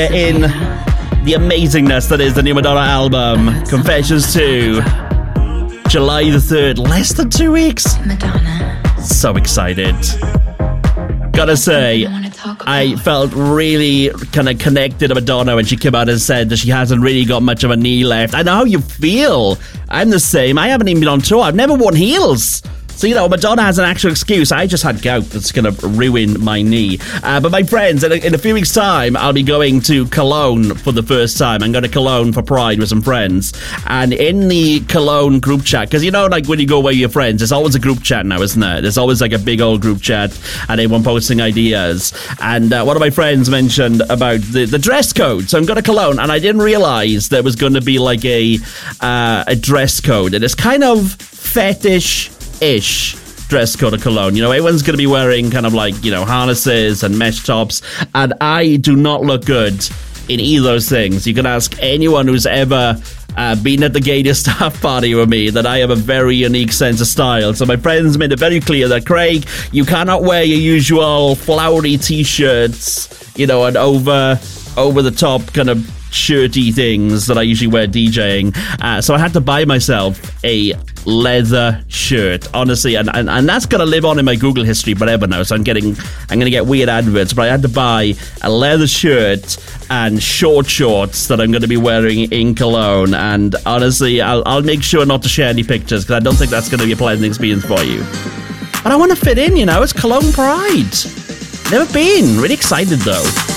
in the amazingness that is the new Madonna album, Confessions 2, July the 3rd, less than 2 weeks. Madonna. So excited. Gotta say, I felt really kind of connected to Madonna when she came out and said that she hasn't really got much of a knee left. I know how you feel. I'm the same. I haven't even been on tour. I've never worn heels. So, Madonna has an actual excuse. I just had gout that's going to ruin my knee. But my friends, in a few weeks' time, I'll be going to Cologne for the first time. I'm going to Cologne for Pride with some friends. And in the Cologne group chat, because when you go away with your friends, there's always a group chat now, isn't there? There's always like a big old group chat and everyone posting ideas. And one of my friends mentioned about the dress code. So I'm going to Cologne, and I didn't realize there was going to be like a dress code. And it's kind of fetish-ish dress code of Cologne. Everyone's going to be wearing kind of like, harnesses and mesh tops, and I do not look good in either of those things. You can ask anyone who's ever been at the Gator staff party with me that I have a very unique sense of style. So my friends made it very clear that, Craig, you cannot wear your usual flowery t-shirts, and over the top kind of shirty things that I usually wear DJing. So I had to buy myself a leather shirt, honestly, and that's gonna live on in my Google history forever now. So I'm gonna get weird adverts, but I had to buy a leather shirt and shorts that I'm gonna be wearing in Cologne. And honestly, I'll make sure not to share any pictures because I don't think that's gonna be a pleasant experience for you. But I want to fit in, it's Cologne Pride. Never been. Really excited though.